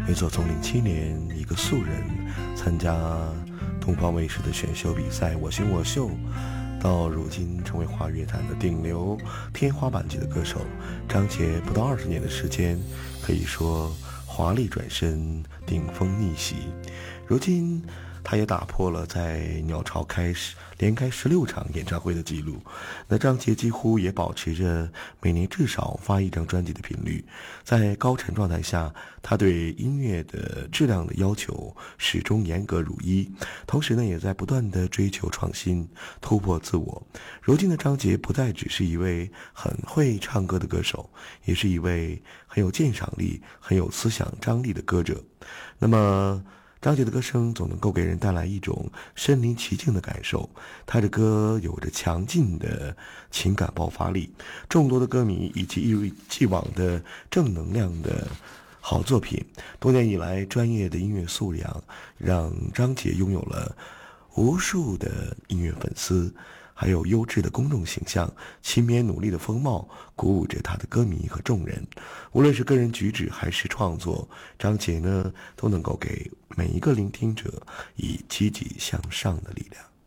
没错，从07年一个素人参加东方卫视的选秀比赛《我型我秀》，到如今成为华语乐坛的顶流天花板级的歌手，张杰不到20年的时间，可以说华丽转身，顶峰逆袭。如今他也打破了在鸟巢连开16场演唱会的记录。那张杰几乎也保持着每年至少发一张专辑的频率。在高产状态下，他对音乐的质量的要求始终严格如一，同时呢，也在不断的追求创新，突破自我。如今的张杰不再只是一位很会唱歌的歌手，也是一位很有鉴赏力、很有思想张力的歌者。那么张杰的歌声总能够给人带来一种身临其境的感受，他的歌有着强劲的情感爆发力，众多的歌迷以及一如既往的正能量的好作品。多年以来，专业的音乐素养让张杰拥有了无数的音乐粉丝，还有优质的公众形象，勤勉努力的风貌鼓舞着他的歌迷和众人。无论是个人举止还是创作，张杰呢都能够给每一个聆听者以积极向上的力量。